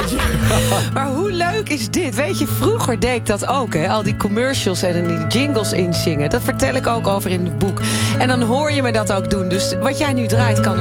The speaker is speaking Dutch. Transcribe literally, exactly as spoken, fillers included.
beetje. Maar hoe leuk is dit? Weet je, vroeger deed ik dat ook, hè? Al die commercials en die jingles inzingen. Dat vertel ik ook over in het boek. En dan hoor je me dat ook doen. Dus wat jij nu draait kan